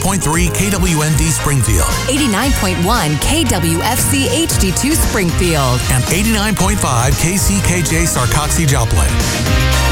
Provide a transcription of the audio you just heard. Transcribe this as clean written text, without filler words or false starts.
KWND Springfield, 89.1 KWFC HD2 Springfield, and 89.5 KCKJ Sarcoxie Joplin.